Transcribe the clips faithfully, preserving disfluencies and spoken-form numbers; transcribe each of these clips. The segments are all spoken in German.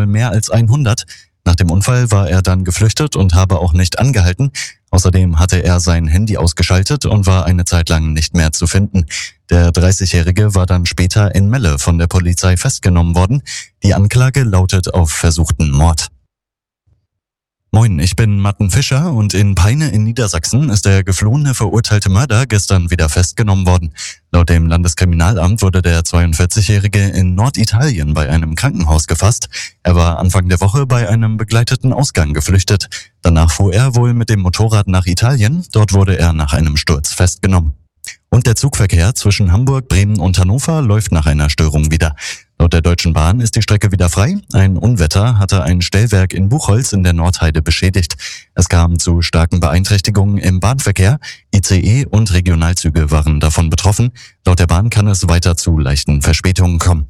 mehr als hundert. Nach dem Unfall war er dann geflüchtet und habe auch nicht angehalten. Außerdem hatte er sein Handy ausgeschaltet und war eine Zeit lang nicht mehr zu finden. Der dreißigjährige war dann später in Melle von der Polizei festgenommen worden. Die Anklage lautet auf versuchten Mord. Moin, ich bin Matten Fischer und in Peine in Niedersachsen ist der geflohene verurteilte Mörder gestern wieder festgenommen worden. Laut dem Landeskriminalamt wurde der zweiundvierzigjährige in Norditalien bei einem Krankenhaus gefasst. Er war Anfang der Woche bei einem begleiteten Ausgang geflüchtet. Danach fuhr er wohl mit dem Motorrad nach Italien. Dort wurde er nach einem Sturz festgenommen. Und der Zugverkehr zwischen Hamburg, Bremen und Hannover läuft nach einer Störung wieder. Laut der Deutschen Bahn ist die Strecke wieder frei. Ein Unwetter hatte ein Stellwerk in Buchholz in der Nordheide beschädigt. Es kam zu starken Beeinträchtigungen im Bahnverkehr. I C E und Regionalzüge waren davon betroffen. Laut der Bahn kann es weiter zu leichten Verspätungen kommen.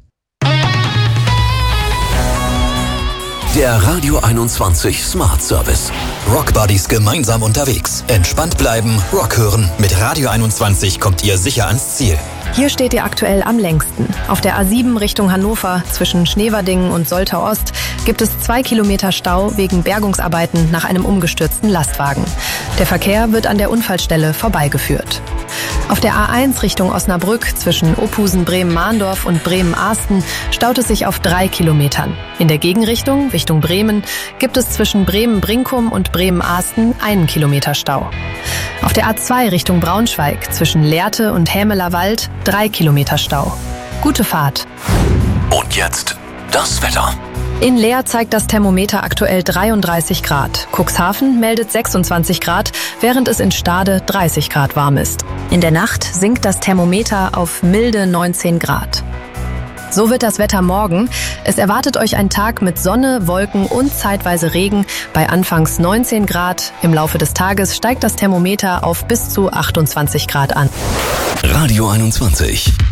Der Radio einundzwanzig Smart Service. Rock Buddies gemeinsam unterwegs. Entspannt bleiben, Rock hören. Mit Radio einundzwanzig kommt ihr sicher ans Ziel. Hier steht ihr aktuell am längsten. Auf der A sieben Richtung Hannover zwischen Schneverdingen und Soltau Ost gibt es zwei Kilometer Stau wegen Bergungsarbeiten nach einem umgestürzten Lastwagen. Der Verkehr wird an der Unfallstelle vorbeigeführt. Auf der A eins Richtung Osnabrück zwischen Ophusen Bremen-Mahndorf und Bremen-Ahsten staut es sich auf drei Kilometern. In der Gegenrichtung, Richtung Bremen, gibt es zwischen Bremen-Brinkum und Bremen-Ahsten einen Kilometer Stau. Auf der A zwei Richtung Braunschweig zwischen Lehrte und Hämeler Wald drei Kilometer Stau. Gute Fahrt. Und jetzt das Wetter. In Leer zeigt das Thermometer aktuell dreiunddreißig Grad. Cuxhaven meldet sechsundzwanzig Grad, während es in Stade dreißig Grad warm ist. In der Nacht sinkt das Thermometer auf milde neunzehn Grad. So wird das Wetter morgen. Es erwartet euch ein Tag mit Sonne, Wolken und zeitweise Regen bei anfangs neunzehn Grad. Im Laufe des Tages steigt das Thermometer auf bis zu achtundzwanzig Grad an. Radio einundzwanzig.